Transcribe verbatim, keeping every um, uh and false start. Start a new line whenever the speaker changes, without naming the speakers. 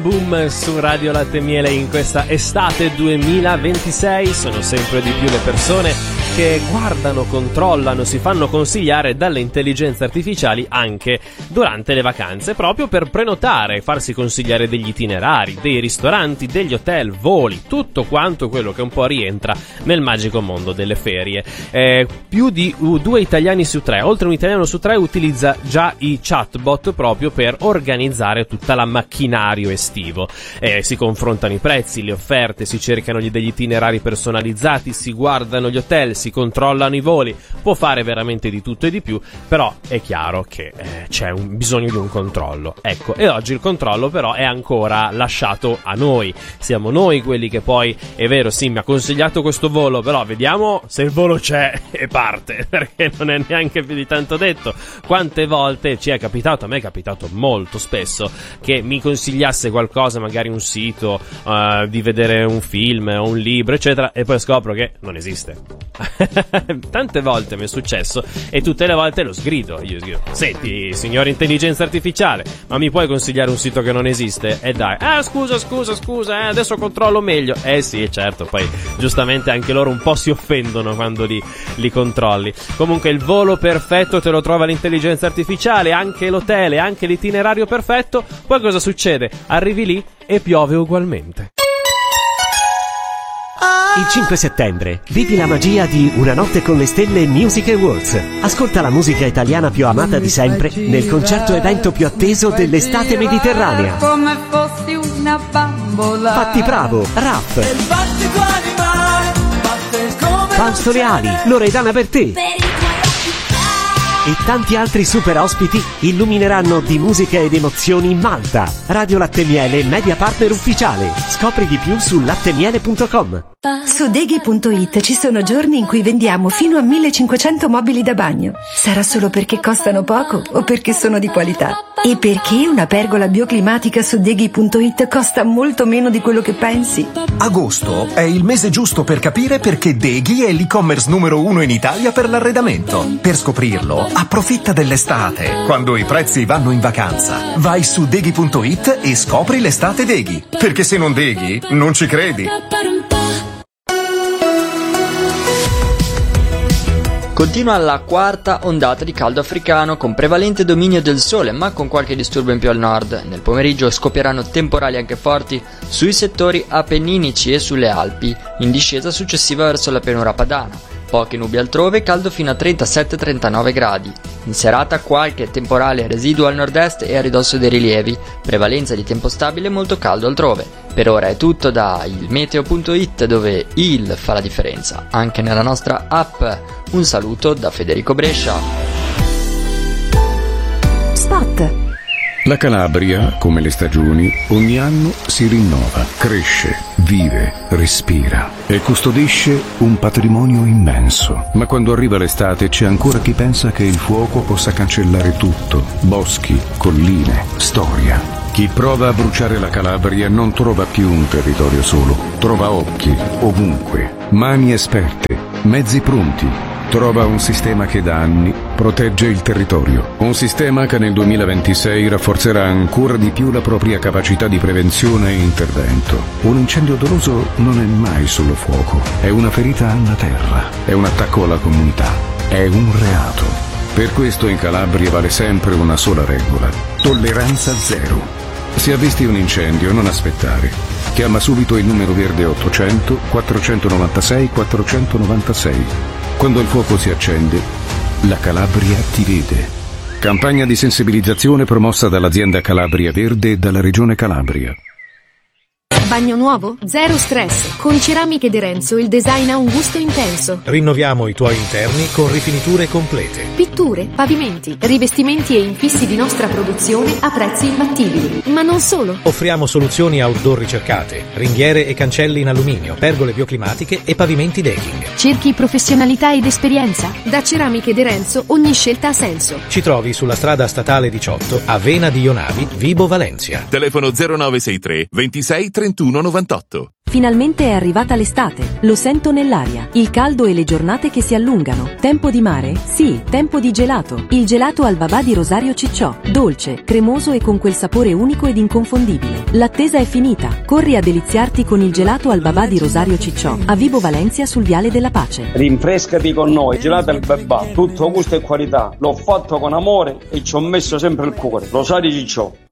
Boom su Radio Latte e Miele in questa estate duemilaventisei. Sono sempre di più le persone che guardano, controllano, si fanno consigliare dalle intelligenze artificiali anche durante le vacanze, proprio per prenotare, farsi consigliare degli itinerari, dei ristoranti, degli hotel, voli, tutto quanto quello che un po' rientra nel magico mondo delle ferie. Eh, più di uh, due italiani su tre, oltre un italiano su tre utilizza già i chatbot proprio per organizzare tutta la macchinario estivo. Eh, si confrontano i prezzi, le offerte, si cercano degli itinerari personalizzati, si guardano gli hotel, si controllano i voli, può fare veramente di tutto e di più, però è chiaro che eh, c'è un, bisogno di un controllo. Ecco, e oggi il controllo però è ancora lasciato a noi. Siamo noi quelli che poi, è vero, sì, mi ha consigliato questo volo, però vediamo se il volo c'è e parte, perché non è neanche più di tanto detto. Quante volte ci è capitato, a me è capitato molto spesso, che mi consigliasse qualcosa, magari un sito, uh, di vedere un film o un libro, eccetera, e poi scopro che non esiste. Tante volte mi è successo e tutte le volte lo sgrido. Io sgrido: senti, signor intelligenza artificiale, ma mi puoi consigliare un sito che non esiste? E dai, ah scusa scusa scusa, eh, adesso controllo meglio. Eh sì, certo, poi giustamente anche loro un po' si offendono quando li, li controlli. Comunque il volo perfetto te lo trova l'intelligenza artificiale, anche l'hotel, anche l'itinerario perfetto. Poi cosa succede? Arrivi lì e piove ugualmente.
Il cinque settembre vivi la magia di Una notte con le stelle Music Awards. Ascolta la musica italiana più amata di sempre nel concerto evento più atteso dell'estate mediterranea.
Come fossi una bambola.
Fatti Bravo, Rap, Fausto Leali, Loredana Bertè e tanti altri super ospiti illumineranno di musica ed emozioni Malta. Radio Latte e Miele, media partner ufficiale. Scopri di più su lattemiele punto com.
Su Deghi punto it ci sono giorni in cui vendiamo fino a millecinquecento mobili da bagno. Sarà solo perché costano poco o perché sono di qualità? E perché una pergola bioclimatica su Deghi punto it costa molto meno di quello che pensi?
Agosto è il mese giusto per capire perché Deghi è l'e-commerce numero uno in Italia per l'arredamento. Per scoprirlo, approfitta dell'estate, quando i prezzi vanno in vacanza. Vai su Deghi punto it e scopri l'estate Deghi. Perché se non Deghi, non ci credi.
Continua la quarta ondata di caldo africano con prevalente dominio del sole, ma con qualche disturbo in più al nord. Nel pomeriggio scoppieranno temporali anche forti sui settori appenninici e sulle Alpi, in discesa successiva verso la pianura padana. Poche nubi altrove, caldo fino a trentasette trentanove gradi. In serata qualche temporale residuo al nord-est e a ridosso dei rilievi, prevalenza di tempo stabile e molto caldo altrove. Per ora è tutto da il meteo punto it, dove il fa la differenza, anche nella nostra app. Un saluto da Federico Brescia.
Spot.
La Calabria, come le stagioni, ogni anno si rinnova, cresce, vive, respira e custodisce un patrimonio immenso. Ma quando arriva l'estate c'è ancora chi pensa che il fuoco possa cancellare tutto: boschi, colline, storia. Chi prova a bruciare la Calabria non trova più un territorio solo, trova occhi ovunque, mani esperte, mezzi pronti. Trova un sistema che da anni protegge il territorio. Un sistema che nel duemilaventisei rafforzerà ancora di più la propria capacità di prevenzione e intervento. Un incendio doloso non è mai solo fuoco, è una ferita alla terra, è un attacco alla comunità, è un reato. Per questo in Calabria vale sempre una sola regola: tolleranza zero. Se avvisti un incendio, non aspettare. Chiama subito il numero verde ottocento quattrocentonovantasei quattrocentonovantasei. Quando il fuoco si accende, la Calabria ti vede. Campagna di sensibilizzazione promossa dall'azienda Calabria Verde e dalla Regione Calabria.
Bagno nuovo? Zero stress. Con Ceramiche De Renzo il design ha un gusto intenso.
Rinnoviamo i tuoi interni con rifiniture complete.
Pitture, pavimenti, rivestimenti e infissi di nostra produzione a prezzi imbattibili. Ma non solo.
Offriamo soluzioni outdoor ricercate, ringhiere e cancelli in alluminio, pergole bioclimatiche e pavimenti decking.
Cerchi professionalità ed esperienza? Da Ceramiche De Renzo ogni scelta ha senso.
Ci trovi sulla strada statale diciotto a Vena di Ionavi, Vibo Valencia.
Telefono zero nove sei tre ventisei trentuno novantotto.
Finalmente è arrivata l'estate, lo sento nell'aria, il caldo e le giornate che si allungano. Tempo di mare? Sì, tempo di gelato. Il gelato al babà di Rosario Cicciò, dolce, cremoso e con quel sapore unico ed inconfondibile. L'attesa è finita, corri a deliziarti con il gelato al babà di Rosario Cicciò, a Vibo Valencia sul Viale della Pace.
Rinfrescati con noi, gelato al babà, tutto gusto e qualità. L'ho fatto con amore e ci ho messo sempre il cuore. Rosario Cicciò.